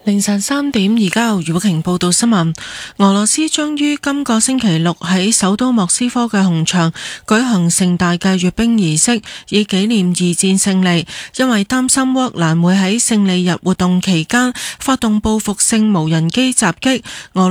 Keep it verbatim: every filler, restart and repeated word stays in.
凌晨三點，而家由余寶瓊報道新聞。俄羅斯將於今個星期六喺首都莫斯科嘅紅場舉行盛大嘅閱兵儀式，以紀念二戰勝利。因為擔心烏克蘭會喺勝利日活動期間發動報復性無人機襲擊，俄